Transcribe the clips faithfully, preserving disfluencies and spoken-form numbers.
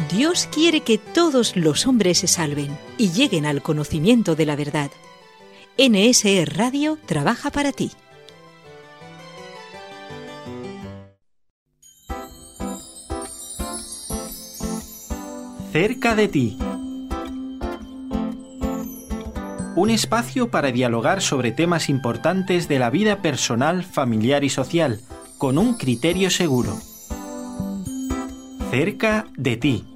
Dios quiere que todos los hombres se salven y lleguen al conocimiento de la verdad. N S E Radio trabaja para ti. Cerca de ti. Un espacio para dialogar sobre temas importantes de la vida personal, familiar y social, con un criterio seguro. Cerca de ti.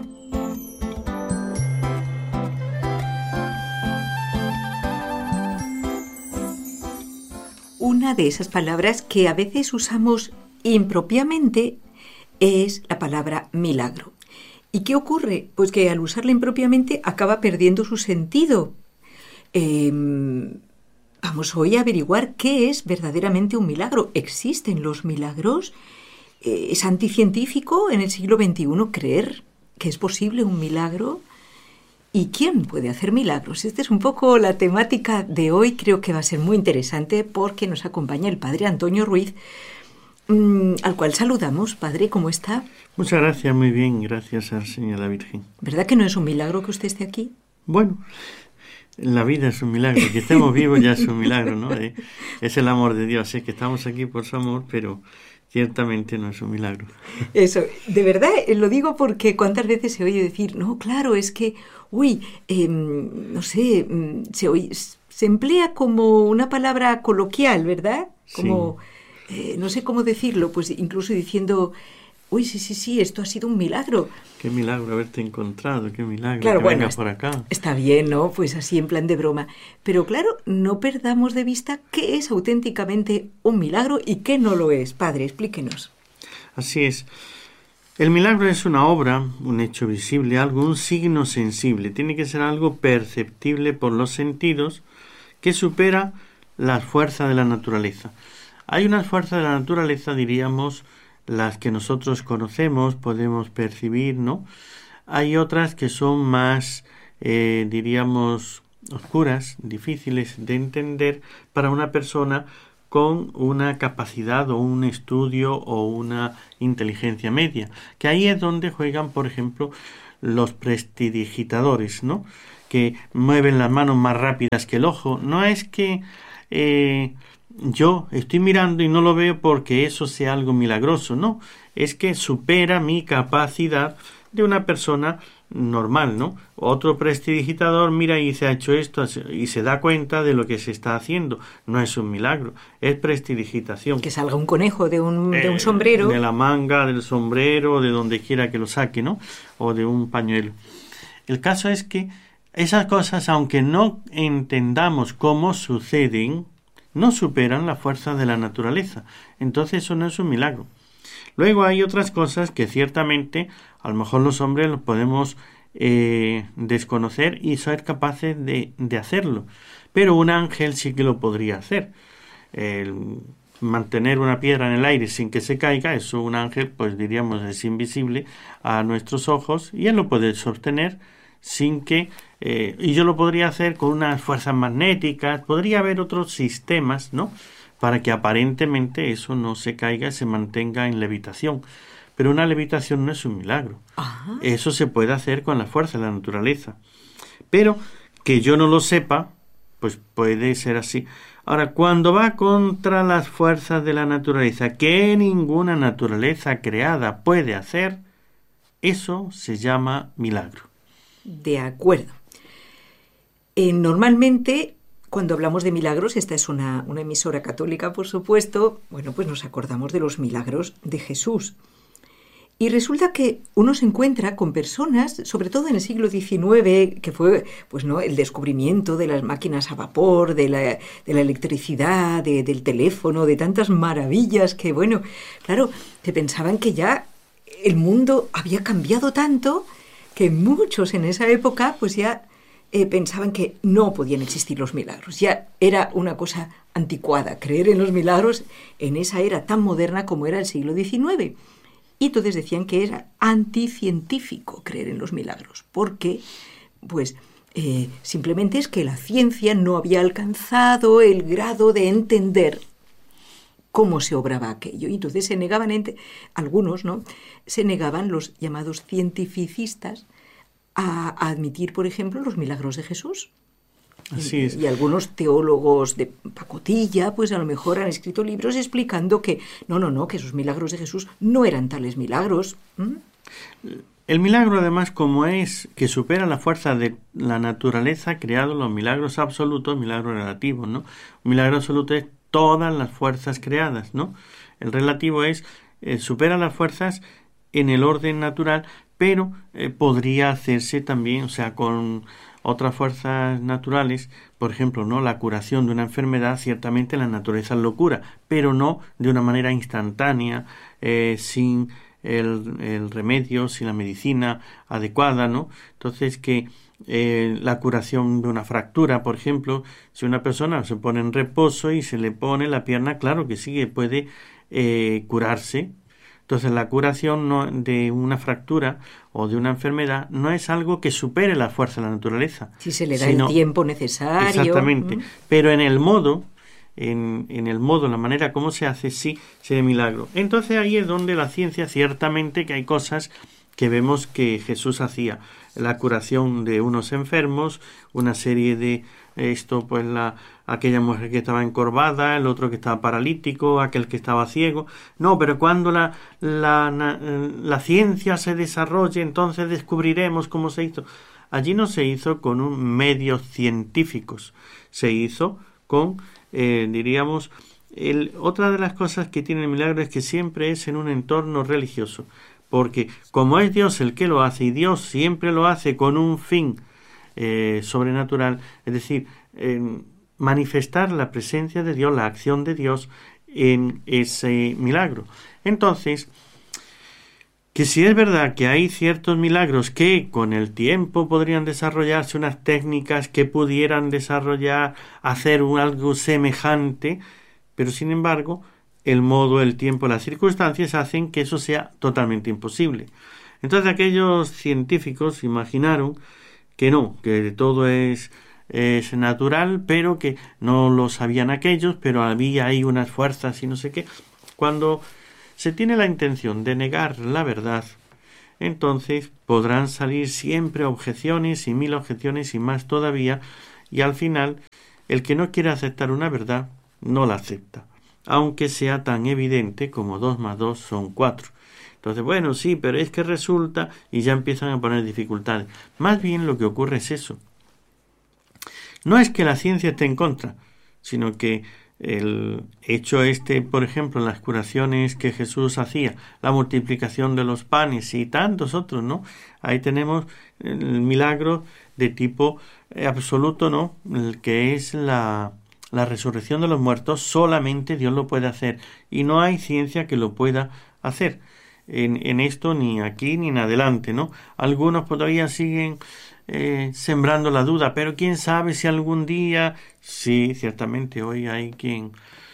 Una de esas palabras que a veces usamos impropiamente es la palabra milagro. ¿Y qué ocurre? Pues que al usarla impropiamente acaba perdiendo su sentido. Eh, vamos hoy a averiguar qué es verdaderamente un milagro. ¿Existen los milagros? Eh, ¿Es anticientífico en el siglo veintiuno creer que es posible un milagro? ¿Y quién puede hacer milagros? Esta es un poco la temática de hoy. Creo que va a ser muy interesante porque nos acompaña el padre Antonio Ruiz, mmm, al cual saludamos. Padre, ¿cómo está? Muchas gracias, muy bien, gracias al Señor la Virgen. ¿Verdad que no es un milagro que usted esté aquí? Bueno, la vida es un milagro, que estemos vivos ya es un milagro, ¿no? Eh, es el amor de Dios, es que estamos aquí por su amor, pero ciertamente no es un milagro. Eso, de verdad lo digo porque cuántas veces se oye decir, no, claro, es que, uy, eh, no sé, se, oye, se emplea como una palabra coloquial, ¿verdad? Como, sí. eh, no sé cómo decirlo, pues incluso diciendo, uy, sí, sí, sí, esto ha sido un milagro. Qué milagro haberte encontrado, qué milagro claro, que bueno, vengas por acá. Está bien, ¿no? Pues así en plan de broma. Pero claro, no perdamos de vista qué es auténticamente un milagro y qué no lo es. Padre, explíquenos. Así es. El milagro es una obra, un hecho visible, algo, un signo sensible. Tiene que ser algo perceptible por los sentidos que supera las fuerzas de la naturaleza. Hay unas fuerzas de la naturaleza, diríamos, las que nosotros conocemos, podemos percibir, ¿no? Hay otras que son más, eh, diríamos, oscuras, difíciles de entender para una persona con una capacidad o un estudio o una inteligencia media, que ahí es donde juegan, por ejemplo, los prestidigitadores, ¿no? Que mueven las manos más rápidas que el ojo. No es que eh, yo estoy mirando y no lo veo porque eso sea algo milagroso, no, es que supera mi capacidad de una persona normal, ¿no? Otro prestidigitador mira y se ha hecho esto y se da cuenta de lo que se está haciendo. No es un milagro, es prestidigitación. Que salga un conejo de un, eh, de un sombrero. De la manga, del sombrero, de donde quiera que lo saque, ¿no? O de un pañuelo. El caso es que esas cosas, aunque no entendamos cómo suceden, no superan la fuerza de la naturaleza. Entonces eso no es un milagro. Luego hay otras cosas que ciertamente a lo mejor los hombres los podemos eh, desconocer y ser capaces de, de hacerlo. Pero un ángel sí que lo podría hacer. El mantener una piedra en el aire sin que se caiga, eso un ángel, pues diríamos, es invisible a nuestros ojos y él lo puede sostener sin que... Eh, y yo lo podría hacer con unas fuerzas magnéticas, podría haber otros sistemas, ¿no? Para que aparentemente eso no se caiga, se mantenga en levitación. Pero una levitación no es un milagro. Ajá. Eso se puede hacer con la fuerza de la naturaleza. Pero que yo no lo sepa, pues puede ser así. Ahora, cuando va contra las fuerzas de la naturaleza, que ninguna naturaleza creada puede hacer, eso se llama milagro. De acuerdo. Eh, normalmente, cuando hablamos de milagros, esta es una, una emisora católica, por supuesto, bueno, pues nos acordamos de los milagros de Jesús. Y resulta que uno se encuentra con personas, sobre todo en el siglo diecinueve, que fue pues, ¿no? el descubrimiento de las máquinas a vapor, de la, de la electricidad, de, del teléfono, de tantas maravillas que, bueno, claro, se pensaban que ya el mundo había cambiado tanto que muchos en esa época pues ya eh, pensaban que no podían existir los milagros. Ya era una cosa anticuada creer en los milagros en esa era tan moderna como era el siglo diecinueve. Y entonces decían que era anticientífico creer en los milagros, porque pues eh, simplemente es que la ciencia no había alcanzado el grado de entender cómo se obraba aquello. Y entonces se negaban, entre, algunos, ¿no? Se negaban los llamados cientificistas a, a admitir, por ejemplo, los milagros de Jesús. Así y, es. y algunos teólogos de pacotilla, pues a lo mejor han escrito libros explicando que no, no, no, que esos milagros de Jesús no eran tales milagros. ¿Mm? El milagro, además, como es que supera la fuerza de la naturaleza, ha creado los milagros absolutos, milagros relativos, ¿no? Un milagro absoluto es todas las fuerzas creadas, ¿no? El relativo es, eh, supera las fuerzas en el orden natural, pero eh, podría hacerse también, o sea, con otras fuerzas naturales, por ejemplo, ¿no? La curación de una enfermedad, ciertamente la naturaleza lo cura, pero no de una manera instantánea, eh, sin el, el remedio, sin la medicina adecuada, ¿no? Entonces, que eh, la curación de una fractura, por ejemplo, si una persona se pone en reposo y se le pone la pierna, claro que sí, que puede eh, curarse. Entonces, la curación no, de una fractura o de una enfermedad no es algo que supere la fuerza de la naturaleza. Si se le da sino, el tiempo necesario. Exactamente. ¿Mm? Pero en el modo, en, en el modo, la manera como se hace, sí se ve milagro. Entonces, ahí es donde la ciencia, ciertamente que hay cosas que vemos que Jesús hacía. La curación de unos enfermos, una serie de esto, pues la aquella mujer que estaba encorvada, el otro que estaba paralítico, aquel que estaba ciego. No, pero cuando la, la, la, la ciencia se desarrolle, entonces descubriremos cómo se hizo. Allí no se hizo con un medios científicos, se hizo con, eh, diríamos, el, otra de las cosas que tiene el milagro es que siempre es en un entorno religioso, porque como es Dios el que lo hace, y Dios siempre lo hace con un fin eh, sobrenatural, es decir, eh, manifestar la presencia de Dios, la acción de Dios en ese milagro. Entonces, que si es verdad que hay ciertos milagros que con el tiempo podrían desarrollarse unas técnicas que pudieran desarrollar, hacer un, algo semejante, pero sin embargo, el modo, el tiempo, las circunstancias hacen que eso sea totalmente imposible. Entonces aquellos científicos imaginaron que no, que todo es es natural, pero que no lo sabían aquellos, pero había ahí unas fuerzas y no sé qué. Cuando se tiene la intención de negar la verdad, entonces podrán salir siempre objeciones y mil objeciones y más todavía, y al final el que no quiere aceptar una verdad no la acepta, aunque sea tan evidente como dos más dos son cuatro. Entonces, bueno, sí, pero es que resulta, y ya empiezan a poner dificultades. Más bien lo que ocurre es eso. No es que la ciencia esté en contra, sino que el hecho este, por ejemplo, las curaciones que Jesús hacía, la multiplicación de los panes y tantos otros, ¿no? Ahí tenemos el milagro de tipo absoluto, ¿no? El que es la, la resurrección de los muertos, solamente Dios lo puede hacer y no hay ciencia que lo pueda hacer en, en esto, ni aquí ni en adelante, ¿no? Algunos todavía siguen Eh, sembrando la duda, pero quién sabe si algún día, sí, ciertamente hoy hay quien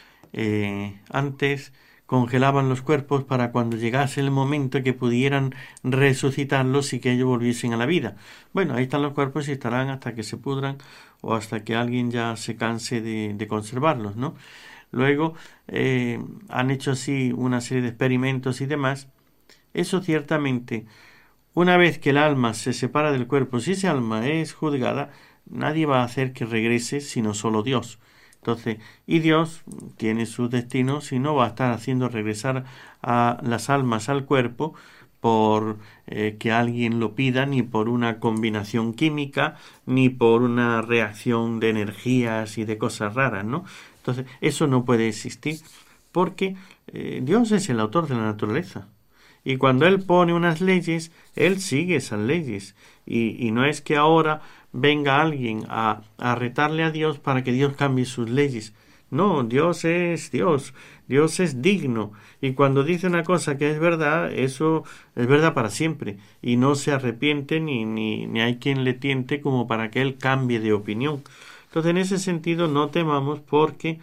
eh, antes congelaban los cuerpos para cuando llegase el momento que pudieran resucitarlos y que ellos volviesen a la vida. Bueno, ahí están los cuerpos y estarán hasta que se pudran o hasta que alguien ya se canse de, de conservarlos, ¿no? Luego eh, han hecho así una serie de experimentos y demás. Eso ciertamente, una vez que el alma se separa del cuerpo, si ese alma es juzgada, nadie va a hacer que regrese sino solo Dios. Entonces, y Dios tiene sus destinos y no va a estar haciendo regresar a las almas al cuerpo por eh, que alguien lo pida, ni por una combinación química, ni por una reacción de energías y de cosas raras, ¿no? Entonces, eso no puede existir porque eh, Dios es el autor de la naturaleza. Y cuando Él pone unas leyes, Él sigue esas leyes. Y, y no es que ahora venga alguien a, a retarle a Dios para que Dios cambie sus leyes. No, Dios es Dios. Dios es digno. Y cuando dice una cosa que es verdad, eso es verdad para siempre. Y no se arrepiente ni, ni, ni hay quien le tiente como para que Él cambie de opinión. Entonces, en ese sentido, no temamos porque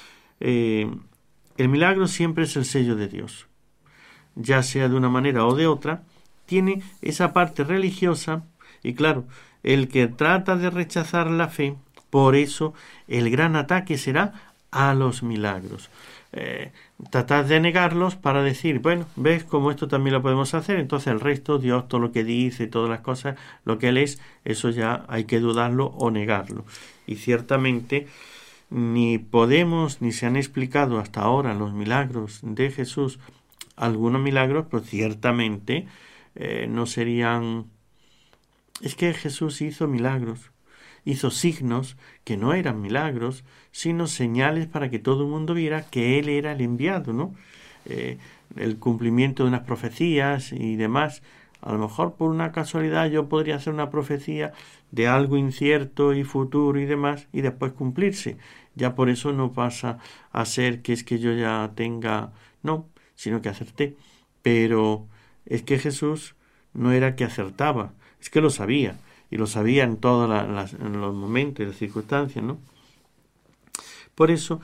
eh, el milagro siempre es el sello de Dios. Ya sea de una manera o de otra, tiene esa parte religiosa y claro, el que trata de rechazar la fe, por eso el gran ataque será a los milagros. eh, tratar de negarlos para decir, bueno, ves cómo esto también lo podemos hacer, entonces el resto, Dios, todo lo que dice, todas las cosas, lo que Él es, eso ya hay que dudarlo o negarlo. Y ciertamente ni podemos, ni se han explicado hasta ahora los milagros de Jesús, algunos milagros, pero ciertamente eh, no serían... Es que Jesús hizo milagros, hizo signos que no eran milagros, sino señales para que todo el mundo viera que Él era el enviado, ¿no? Eh, el cumplimiento de unas profecías y demás. A lo mejor por una casualidad yo podría hacer una profecía de algo incierto y futuro y demás, y después cumplirse. Ya por eso no pasa a ser que es que yo ya tenga... No, sino que acerté. Pero es que Jesús no era que acertaba, es que lo sabía. Y lo sabía en todos la, las, en los momentos y las circunstancias, ¿no? Por eso,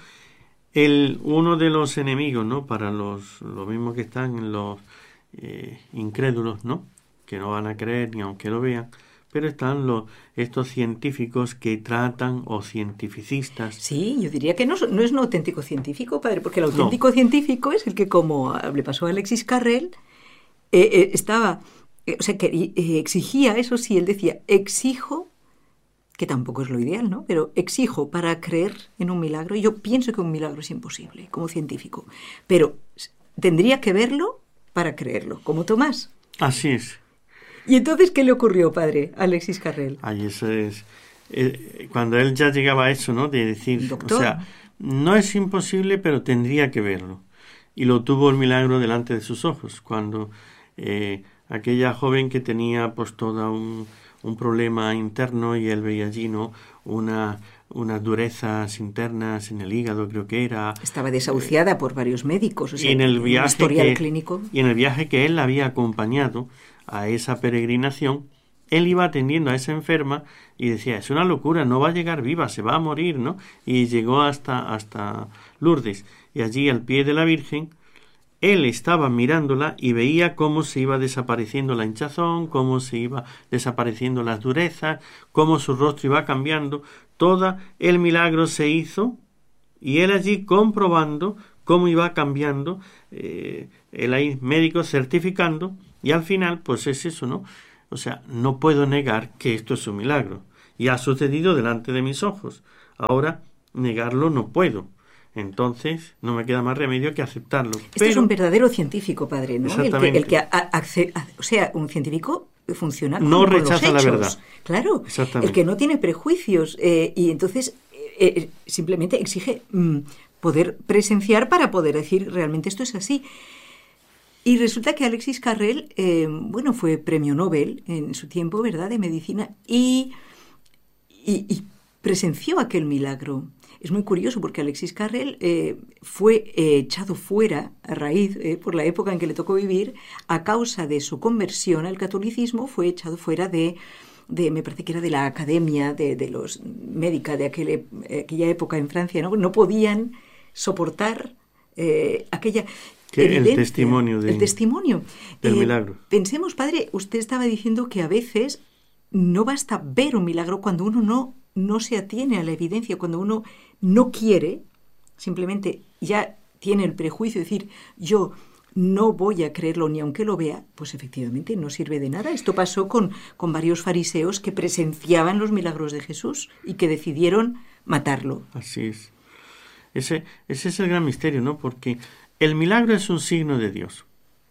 el, uno de los enemigos, ¿no? Para los, los mismos que están en los eh, incrédulos, ¿no? Que no van a creer ni aunque lo vean, pero están los, estos científicos que tratan, o cientificistas. Sí, yo diría que no, no es un auténtico científico, padre, porque el auténtico no. científico es el que, como le pasó a Alexis Carrel, eh, eh, estaba... O sea, que eh, exigía, eso sí, él decía, exijo, que tampoco es lo ideal, ¿no? Pero exijo para creer en un milagro. Yo pienso que un milagro es imposible, como científico. Pero tendría que verlo para creerlo, como Tomás. Así es. ¿Y entonces qué le ocurrió, padre, a Alexis Carrel? Ay, eso es... Eh, cuando él ya llegaba a eso, ¿no? De decir, Doctor. O sea, no es imposible, pero tendría que verlo. Y lo tuvo el milagro delante de sus ojos, cuando... Eh, aquella joven que tenía pues todo un, un problema interno, y él veía allí, ¿no? Una, unas durezas internas en el hígado, creo que era. Estaba desahuciada eh, por varios médicos, o sea, y en el viaje historial que, clínico. Y en el viaje que él la había acompañado a esa peregrinación, él iba atendiendo a esa enferma y decía, es una locura, no va a llegar viva, se va a morir, ¿no? Y llegó hasta, hasta Lourdes, y allí al pie de la Virgen, él estaba mirándola y veía cómo se iba desapareciendo la hinchazón, cómo se iba desapareciendo las durezas, cómo su rostro iba cambiando. Todo el milagro se hizo, y él allí comprobando cómo iba cambiando, eh, el médico certificando, y al final, pues es eso, ¿no? O sea, no puedo negar que esto es un milagro, y ha sucedido delante de mis ojos. Ahora, negarlo no puedo. Entonces, no me queda más remedio que aceptarlo. Este Pero, es un verdadero científico, padre, ¿no? Exactamente. El que, el que a, a, a, o sea, un científico funciona con, no con rechaza los hechos. la verdad. Claro, el que no tiene prejuicios eh, y entonces eh, simplemente exige mm, poder presenciar para poder decir realmente esto es así. Y resulta que Alexis Carrel, eh, bueno, fue premio Nobel en su tiempo, ¿verdad?, de medicina, y, y, y presenció aquel milagro. Es muy curioso porque Alexis Carrel eh, fue eh, echado fuera a raíz, eh, por la época en que le tocó vivir, a causa de su conversión al catolicismo, fue echado fuera de, de me parece que era de la academia de, de los médica de aquel, aquella época en Francia, ¿no? No podían soportar eh, aquella... Que el testimonio, de, el testimonio del eh, milagro. Pensemos, padre, usted estaba diciendo que a veces no basta ver un milagro cuando uno no, no se atiene a la evidencia, cuando uno no quiere, simplemente ya tiene el prejuicio de decir yo no voy a creerlo ni aunque lo vea, pues efectivamente no sirve de nada. Esto pasó con, con varios fariseos que presenciaban los milagros de Jesús y que decidieron matarlo. Así es. Ese, ese es el gran misterio, ¿no? Porque el milagro es un signo de Dios.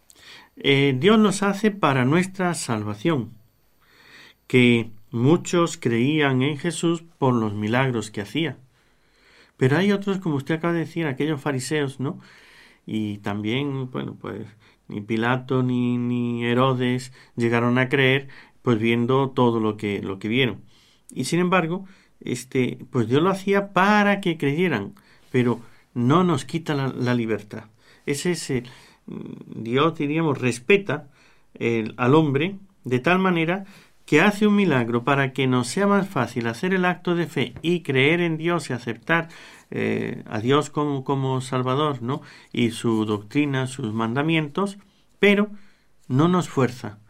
Eh, Dios los hace para nuestra salvación, que muchos creían en Jesús por los milagros que hacía. Pero hay otros, como usted acaba de decir, aquellos fariseos, ¿no? Y también, bueno, pues ni Pilato ni, ni Herodes llegaron a creer, pues viendo todo lo que, lo que vieron. Y sin embargo, este, pues Dios lo hacía para que creyeran, pero no nos quita la, la libertad. Ese es el, Dios, diríamos, respeta el, al hombre de tal manera que hace un milagro para que nos sea más fácil hacer el acto de fe y creer en Dios y aceptar eh, a Dios como, como Salvador, ¿no? Y su doctrina, sus mandamientos, pero no nos fuerza.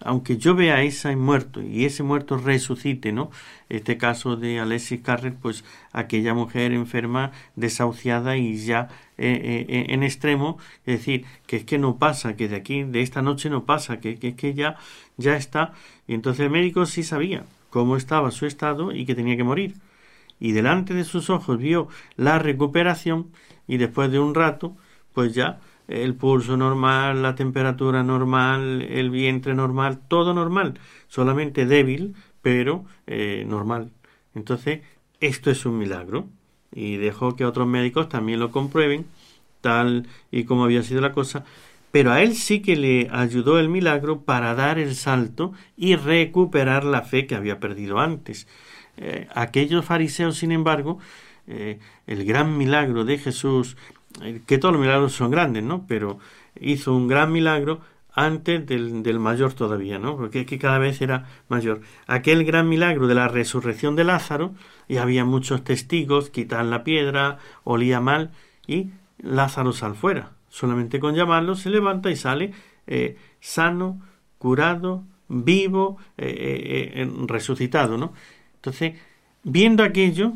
aunque yo vea a ese muerto y ese muerto resucite, ¿no? Este caso de Alexis Carrel, pues aquella mujer enferma, desahuciada y ya eh, eh, en extremo, es decir, que es que no pasa, que de aquí, de esta noche no pasa, que, que, que ya, ya está. Y entonces el médico sí sabía cómo estaba su estado y que tenía que morir. Y delante de sus ojos vio la recuperación y después de un rato, pues ya el pulso normal, la temperatura normal, el vientre normal, todo normal, solamente débil, pero eh, normal. Entonces, esto es un milagro. Y dejó que otros médicos también lo comprueben, tal y como había sido la cosa. Pero a él sí que le ayudó el milagro para dar el salto y recuperar la fe que había perdido antes. Eh, aquellos fariseos, sin embargo, eh, el gran milagro de Jesús, eh, que todos los milagros son grandes, ¿no? Pero hizo un gran milagro antes del, del mayor todavía, ¿no? Porque es que cada vez era mayor. Aquel gran milagro de la resurrección de Lázaro, y había muchos testigos, quitan la piedra, olía mal, y Lázaro sal fuera. Solamente con llamarlo se levanta y sale eh, sano, curado, vivo, eh, eh, resucitado, ¿no? Entonces, viendo aquello,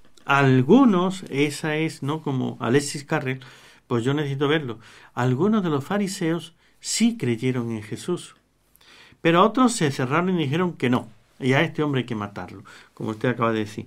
algunos, esa es, ¿no? Como Alexis Carrel, pues yo necesito verlo. Algunos de los fariseos sí creyeron en Jesús, pero otros se cerraron y dijeron que no, y a este hombre hay que matarlo, como usted acaba de decir.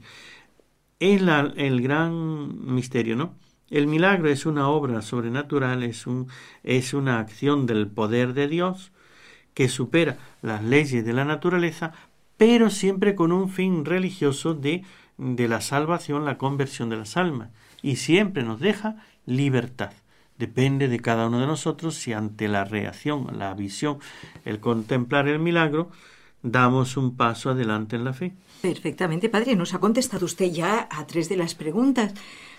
Es la, el gran misterio, ¿no? El milagro es una obra sobrenatural, es, un, es una acción del poder de Dios que supera las leyes de la naturaleza, pero siempre con un fin religioso de, de la salvación, la conversión de las almas. Y siempre nos deja libertad. Depende de cada uno de nosotros si ante la reacción, la visión, el contemplar el milagro, damos un paso adelante en la fe. Perfectamente, padre. Nos ha contestado usted ya a tres de las preguntas.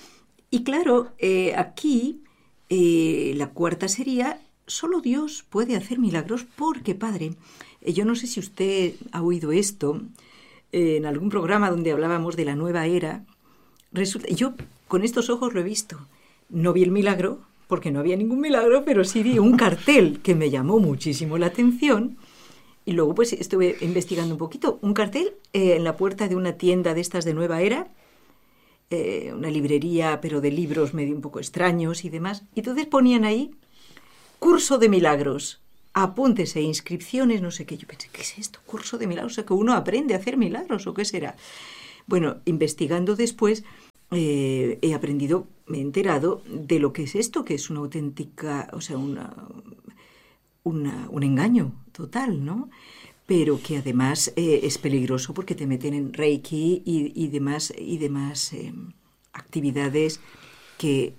Y claro, eh, aquí eh, la cuarta sería, solo Dios puede hacer milagros porque, padre, eh, yo no sé si usted ha oído esto eh, en algún programa donde hablábamos de la nueva era. Resulta, yo con estos ojos lo he visto. No vi el milagro, porque no había ningún milagro, pero sí vi un cartel que me llamó muchísimo la atención. Y luego pues estuve investigando un poquito. Un cartel eh, en la puerta de una tienda de estas de nueva era, eh, una librería, pero de libros medio un poco extraños y demás. Y entonces ponían ahí, curso de milagros, apúntese, inscripciones, no sé qué. Yo pensé, ¿qué es esto? Curso de milagros, o sea, que uno aprende a hacer milagros, ¿o qué será? Bueno, investigando después, eh, he aprendido, me he enterado de lo que es esto, que es una auténtica, o sea, una, una, un engaño total, ¿no? Pero que además eh, es peligroso porque te meten en Reiki y, y demás, y demás eh, actividades que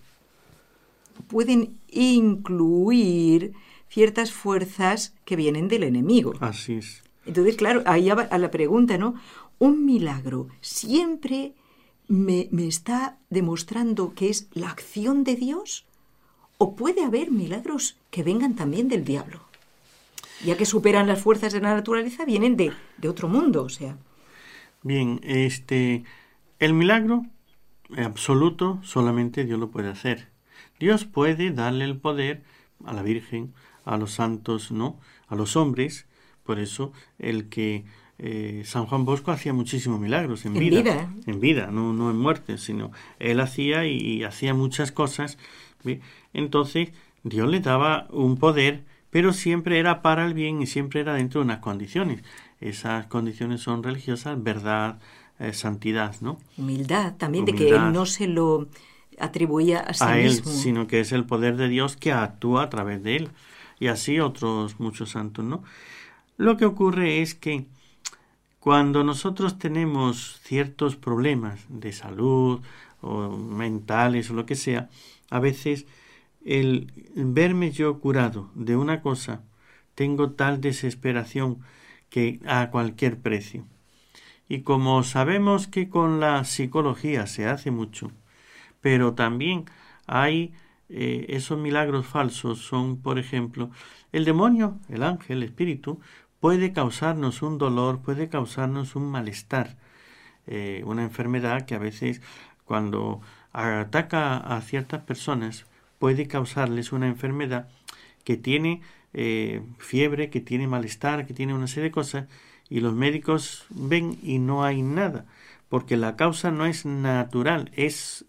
pueden incluir ciertas fuerzas que vienen del enemigo. Así es. Entonces, claro, ahí a la pregunta, ¿no? Un milagro siempre me, me está demostrando que es la acción de Dios, o puede haber milagros que vengan también del diablo. Ya que superan las fuerzas de la naturaleza, vienen de, de otro mundo, o sea. Bien, este, el milagro absoluto solamente Dios lo puede hacer. Dios puede darle el poder a la Virgen, a los santos, ¿no? A los hombres. Por eso el que eh, San Juan Bosco hacía muchísimos milagros en, en vida, vida. En vida, no, no en muerte, sino él hacía y, y hacía muchas cosas. ¿Ve? Entonces Dios le daba un poder, pero siempre era para el bien y siempre era dentro de unas condiciones. Esas condiciones son religiosas, verdad, eh, santidad, ¿no? Humildad también, Humildad. De que él no se lo atribuía a sí a él, mismo. Sino que es el poder de Dios que actúa a través de él. Y así otros muchos santos, ¿no? Lo que ocurre es que cuando nosotros tenemos ciertos problemas de salud o mentales o lo que sea, a veces el verme yo curado de una cosa, tengo tal desesperación que a cualquier precio. Y como sabemos que con la psicología se hace mucho, pero también hay eh, esos milagros falsos, son, por ejemplo, el demonio, el ángel, el espíritu, puede causarnos un dolor, puede causarnos un malestar, eh, una enfermedad que a veces cuando ataca a ciertas personas puede causarles una enfermedad que tiene eh, fiebre, que tiene malestar, que tiene una serie de cosas, y los médicos ven y no hay nada, porque la causa no es natural, es,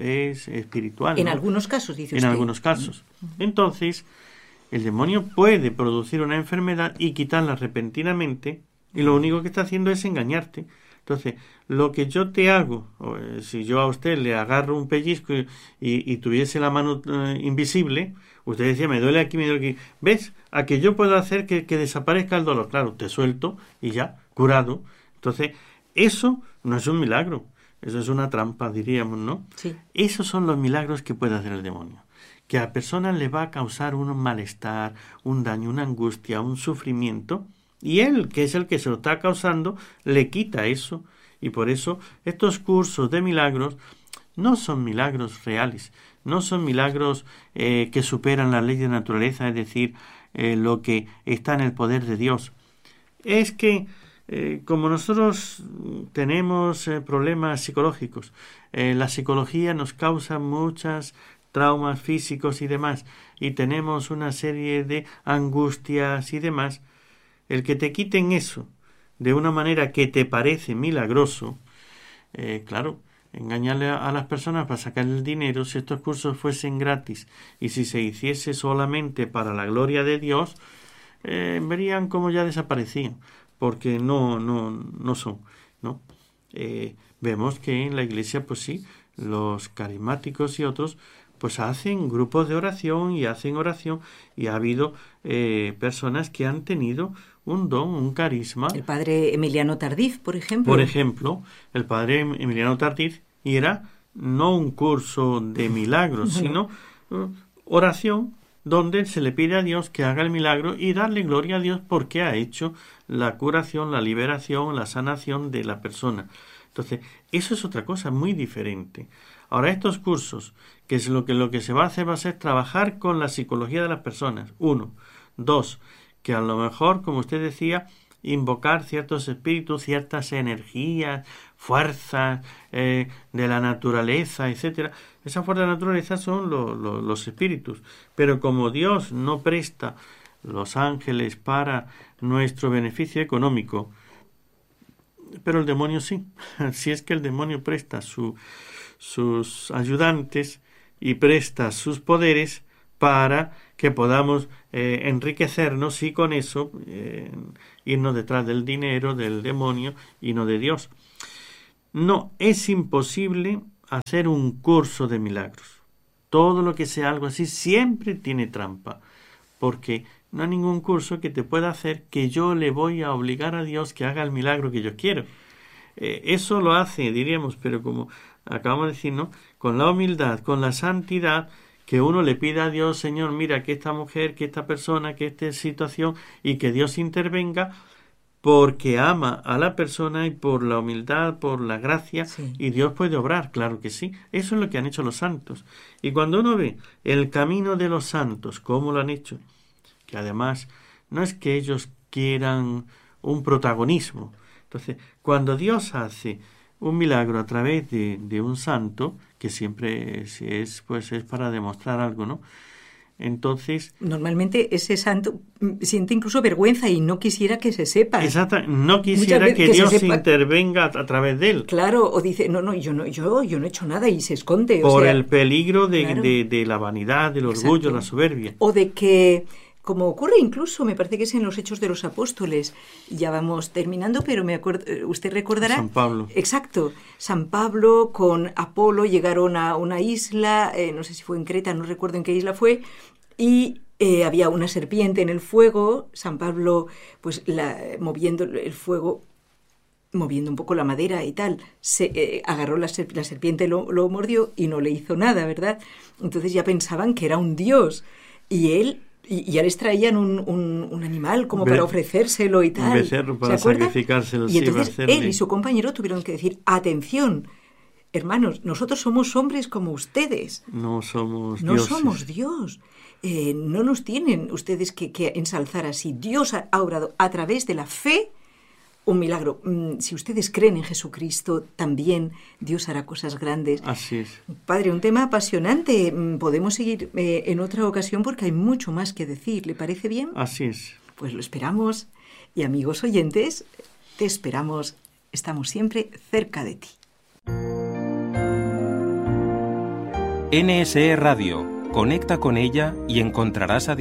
es espiritual. En ¿no? algunos casos, dice En usted. algunos casos. Entonces, el demonio puede producir una enfermedad y quitarla repentinamente, y lo único que está haciendo es engañarte. Entonces, lo que yo te hago, o, eh, si yo a usted le agarro un pellizco y, y, y tuviese la mano eh, invisible, usted decía, me duele aquí, me duele aquí. ¿Ves? A que yo puedo hacer que, que desaparezca el dolor. Claro, te suelto y ya, curado. Entonces, eso no es un milagro. Eso es una trampa, diríamos, ¿no? Sí. Esos son los milagros que puede hacer el demonio. Que a la persona le va a causar un malestar, un daño, una angustia, un sufrimiento, y él, que es el que se lo está causando, le quita eso. Y por eso estos cursos de milagros no son milagros reales, no son milagros eh, que superan la ley de naturaleza, es decir, eh, lo que está en el poder de Dios. Es que eh, como nosotros tenemos eh, problemas psicológicos, eh, la psicología nos causa muchas traumas físicos y demás, y tenemos una serie de angustias y demás, el que te quiten eso de una manera que te parece milagroso, eh, claro, engañarle a, a las personas para sacar el dinero. Si estos cursos fuesen gratis y si se hiciese solamente para la gloria de Dios, eh, verían cómo ya desaparecían, porque no, no, no son, ¿no? Eh, vemos que en la iglesia, pues sí, los carismáticos y otros pues hacen grupos de oración y hacen oración, y ha habido eh, personas que han tenido un don, un carisma. El padre Emiliano Tardif, por ejemplo. Por ejemplo, el padre Emiliano Tardif, y era no un curso de milagros, sino uh, oración, donde se le pide a Dios que haga el milagro y darle gloria a Dios porque ha hecho la curación, la liberación, la sanación de la persona. Entonces, eso es otra cosa muy diferente. Ahora, estos cursos, que es lo que, lo que se va a hacer, va a ser trabajar con la psicología de las personas. Uno. Dos, que a lo mejor, como usted decía, invocar ciertos espíritus, ciertas energías, fuerzas eh, de la naturaleza, etcétera. Esas fuerzas de la naturaleza son lo, lo, los espíritus. Pero como Dios no presta los ángeles para nuestro beneficio económico, pero el demonio sí. Si es que el demonio presta su, sus ayudantes y presta sus poderes para que podamos eh, enriquecernos y con eso eh, irnos detrás del dinero, del demonio y no de Dios. No, es imposible hacer un curso de milagros. Todo lo que sea algo así siempre tiene trampa, porque no hay ningún curso que te pueda hacer que yo le voy a obligar a Dios que haga el milagro que yo quiero. Eh, eso lo hace, diríamos, pero como acabamos de decir, ¿no? Con la humildad, con la santidad, que uno le pida a Dios, Señor, mira que esta mujer, que esta persona, que esta situación, y que Dios intervenga porque ama a la persona y por la humildad, por la gracia, sí. Y Dios puede obrar, claro que sí. Eso es lo que han hecho los santos. Y cuando uno ve el camino de los santos, cómo lo han hecho, que además no es que ellos quieran un protagonismo. Entonces, cuando Dios hace un milagro a través de, de un santo, que siempre es, es, pues es para demostrar algo, ¿no? Entonces... Normalmente ese santo siente incluso vergüenza y no quisiera que se sepa. Exacto, no quisiera que, que Dios intervenga a, a través de él. Claro, o dice, no, no, yo no, yo, yo no he hecho nada y se esconde. Por o sea, el peligro de, claro. de, de la vanidad, del orgullo, Exacto. La soberbia. O de que... Como ocurre incluso, me parece que es en los Hechos de los Apóstoles. Ya vamos terminando, pero me acuerdo, usted recordará... San Pablo. Exacto. San Pablo con Apolo llegaron a una isla, eh, no sé si fue en Creta, no recuerdo en qué isla fue, y eh, había una serpiente en el fuego. San Pablo, pues la, moviendo el fuego, moviendo un poco la madera y tal, se eh, agarró la, serp- la serpiente, lo, lo mordió y no le hizo nada, ¿verdad? Entonces ya pensaban que era un dios. Y él... Y ya les traían un, un, un animal como Be- para ofrecérselo y tal. Un becerro para sacrificárselo. Y entonces sí, él y su compañero tuvieron que decir, atención, hermanos, nosotros somos hombres como ustedes. No somos No dioses. somos Dios. Eh, no nos tienen ustedes que, que ensalzar así. Dios ha obrado a través de la fe un milagro. Si ustedes creen en Jesucristo, también Dios hará cosas grandes. Así es. Padre, un tema apasionante. Podemos seguir eh, en otra ocasión porque hay mucho más que decir. ¿Le parece bien? Así es. Pues lo esperamos. Y amigos oyentes, te esperamos. Estamos siempre cerca de ti. N S E Radio. Conecta con ella y encontrarás a